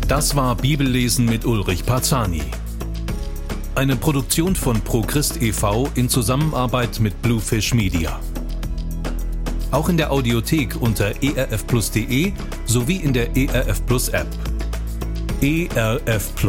Das war Bibellesen mit Ulrich Parzani. Eine Produktion von ProChrist e.V. in Zusammenarbeit mit Bluefish Media. Auch in der Audiothek unter erfplus.de sowie in der ERF Plus App. ERF Plus.